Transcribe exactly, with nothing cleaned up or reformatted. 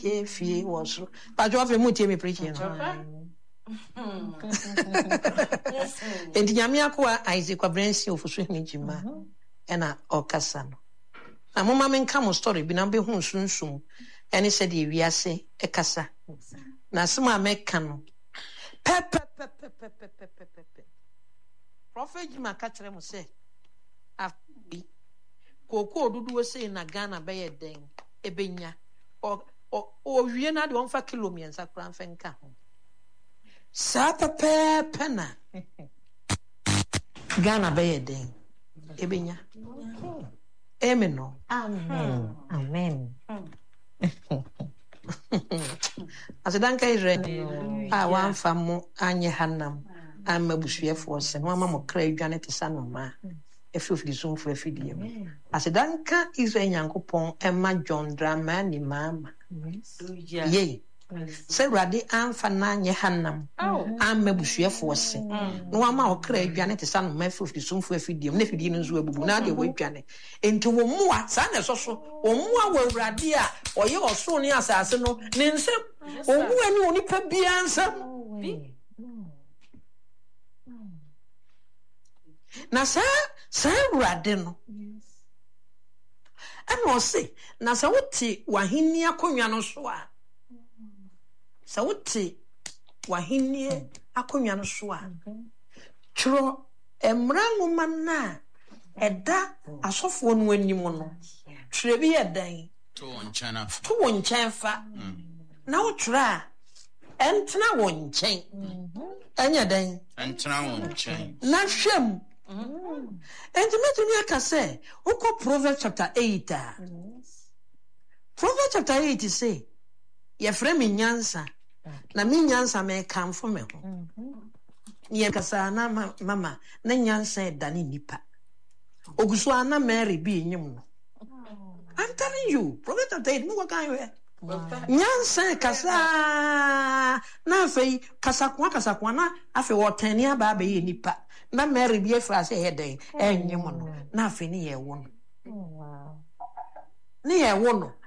Fie was but you have a muti preaching. And Yamiaqua Isaac Abrensi of swimming Jima and a Ocasano. A moment come story, Binambe Hun soon soon, and he said, we are say, a cassa. Nasuma make canoe. Pep, pep, pep, pep, pep, pep, pep, pep, pep. Prophet Jima Catherine say, after we Coco do say in a Ghana bay a dang, a benya, or or we not one for kilometers at Cranfenca. Sapa penna Ghana bay a dang, a benya. Amen. Amen. Amen. As a danka is ready, I want famu anye hanam. I'm a bushia force and one mamma cray Janet Sanoma. A few of the zoom for a video. As a danka is a young coupon and my John drama ni mamma. Yea. Say Raddy and Fananya Hannam. I'm a bushia force. No one more cray Janet San my foot is soon for a video. Nephew didn't do a bunadi way Janet. Into more son as also, or more will Radia, or you are so near Sassano, Ninsa, or when only per be answer. Now, sir, sir Radino. I must say, Nasawati, Wahinia Kunyano Swa. Sawati, Wahinia Akunyano Swa. Tro, Emrango Mana, Eda, a soft one when you mono. Trebi a day. Two on China. Two on Chanfa. Now try. Entna one chain. Anya day. Entna one chain. Not shame. And to me, I can say, Oko Proverbs chapter eight. Proverbs chapter eight is say, Ye frame in Yansa, na me Yansa may come for me. Ye Casana, Mamma, then Yansa Danny Nipa. Oguswana Mary be in. I'm telling you, Proverbs chapter eight, no kind Yansa Casa Nafe Casaqua Casaqua, after what ten year baby Nipa. Na Mary be a fast head, and you want nothing near one. Near one.